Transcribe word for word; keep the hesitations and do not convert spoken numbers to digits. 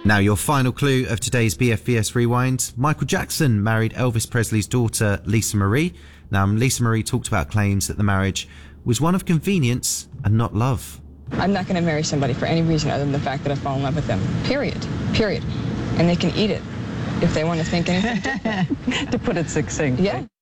Now, your final clue of today's B F V S Rewind. Michael Jackson married Elvis Presley's daughter, Lisa Marie. Now, Lisa Marie talked about claims that the marriage was one of convenience and not love. I'm not going to marry somebody for any reason other than the fact that I fall in love with them. Period. Period. And they can eat it if they want to think anything different. To put it succinctly. Yeah.